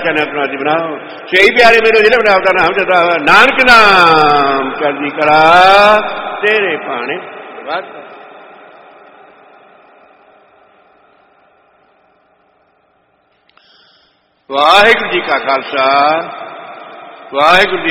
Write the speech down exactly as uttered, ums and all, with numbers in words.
कहना अपना जी बनाओ। छे प्यारे मेरे जिले बनावता नाम जदा नानक नाम चढ़दी कला तेरे भाने वाद। वाहिगुरू जी का खालसा वाहिगुरू जी